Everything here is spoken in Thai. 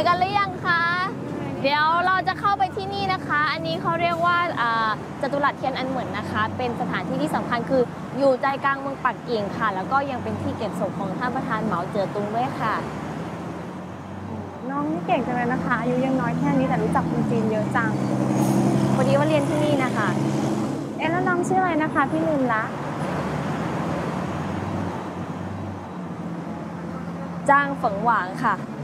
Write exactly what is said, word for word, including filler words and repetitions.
กันหรือยังคะเดี๋ยวเราจะเข้าไปที่นี่นะคะ อันนี้เขาเรียกว่าจัตุรัสเทียนอันเหมินนะคะเป็นสถานที่ที่สำคัญคืออยู่ใจกลางเมืองปักกิ่งค่ะแล้วก็ยังเป็นที่เก็บศพของท่านประธานเหมาเจ๋อตุงด้วยค่ะน้องนี่เก่งจังเลยนะคะอายุยังน้อยแค่นี้แต่รู้จักคนจีนเยอะจังพอดีว่าเรียนที่นี่นะคะเอ๊ะแล้วน้องชื่ออะไรนะคะพี่ลืมละจ้างฝังหวางค่ะ